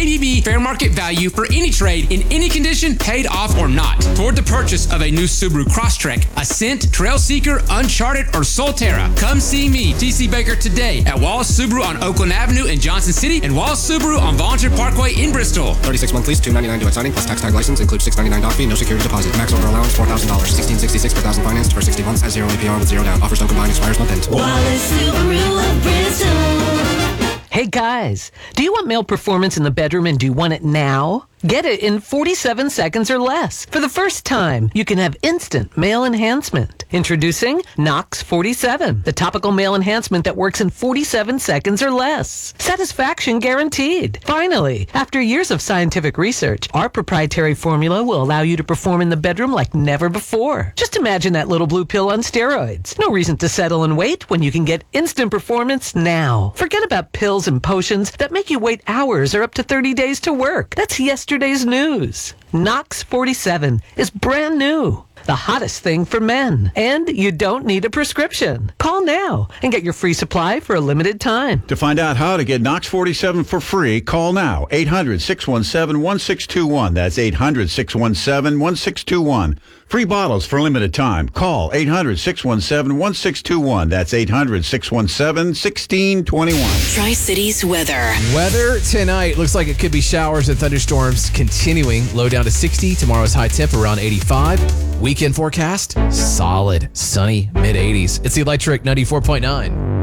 ADV fair market value for any trade in any condition, paid off or not. Toward the purchase of a new Subaru Crosstrek, Ascent, Trailseeker, Uncharted, or Solterra, come see me, TC Baker, today at Wallace Subaru on Oakland Avenue in Johnson City and Wallace Subaru on Volunteer Parkway in Bristol. 36-month lease, $299 due at signing, plus tax tag license, includes $699 doc fee, no security deposit. Max over allowance, $4,000. $1,666 per thousand financed for 60 months, has zero APR with zero down. Offers don't combine, expires month end. Wallace Subaru of Bristol. Hey guys, do you want male performance in the bedroom and do you want it now? Get it in 47 seconds or less. For the first time, you can have instant male enhancement. Introducing Nox 47, the topical male enhancement that works in 47 seconds or less. Satisfaction guaranteed. Finally, after years of scientific research, our proprietary formula will allow you to perform in the bedroom like never before. Just imagine that little blue pill on steroids. No reason to settle and wait when you can get instant performance now. Forget about pills and potions that make you wait hours or up to 30 days to work. That's yesterday's news. Nox 47 is brand new. The hottest thing for men. And you don't need a prescription. Call now and get your free supply for a limited time. To find out how to get Nox 47 for free, call now. 800-617-1621. That's 800-617-1621. Free bottles for limited time. Call 800-617-1621. That's 800-617-1621. Tri-Cities weather. Weather tonight looks like it could be showers and thunderstorms continuing. Low down to 60. Tomorrow's high temp around 85. Weekend forecast, solid, sunny, mid-80s. It's the Electric 94.9.